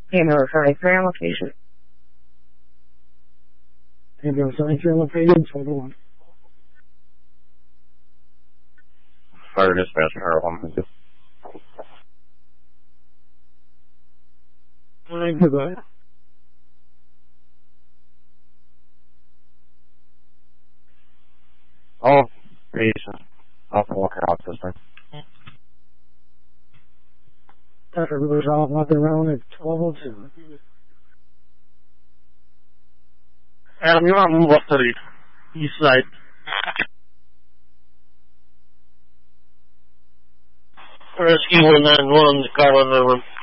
Ambulance 73 location. Ambulance 73 located, 12-1. Fire dispatcher, R1. Goodbye. Oh, patients. Off the walker out system. Dr. Rivers off walking around at 12:02. Adam, you want to move up to the east side. Rescue 191 on the car on the room.